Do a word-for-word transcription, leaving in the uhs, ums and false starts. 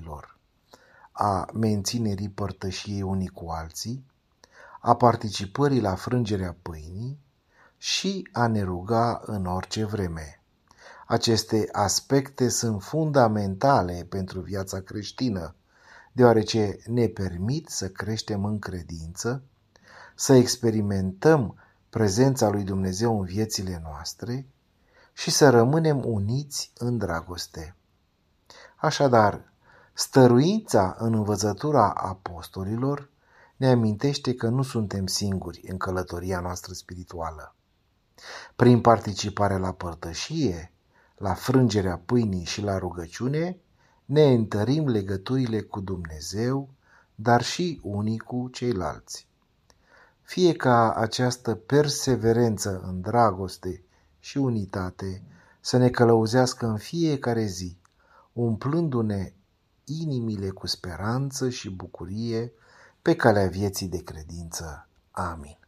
apostolilor, a menținerii părtășiei unii cu alții, a participării la frângerea pâinii și a ne ruga în orice vreme. Aceste aspecte sunt fundamentale pentru viața creștină, deoarece ne permit să creștem în credință, să experimentăm prezența lui Dumnezeu în viețile noastre și să rămânem uniți în dragoste. Așadar, stăruința în învățătura apostolilor ne amintește că nu suntem singuri în călătoria noastră spirituală. Prin participarea la părtășie, la frângerea pâinii și la rugăciune, ne întărim legăturile cu Dumnezeu, dar și unii cu ceilalți. Fie ca această perseverență în dragoste și unitate să ne călăuzească în fiecare zi, umplându-ne inimile cu speranță și bucurie pe calea vieții de credință. Amin.